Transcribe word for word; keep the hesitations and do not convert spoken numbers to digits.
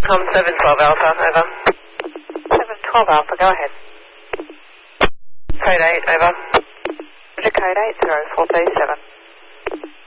Com seven twelve Alpha, over. seven twelve Alpha, go ahead. Code eight, over. Roger, code eight zero four two seven.